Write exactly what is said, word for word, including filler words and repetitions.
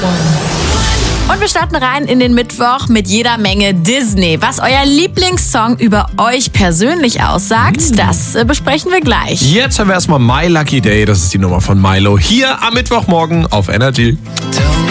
Und wir starten rein in den Mittwoch mit jeder Menge Disney. Was euer Lieblingssong über euch persönlich aussagt, mm. das äh, besprechen wir gleich. Jetzt hören wir erstmal My Lucky Day. Das ist die Nummer von Milo hier am Mittwochmorgen auf Energy.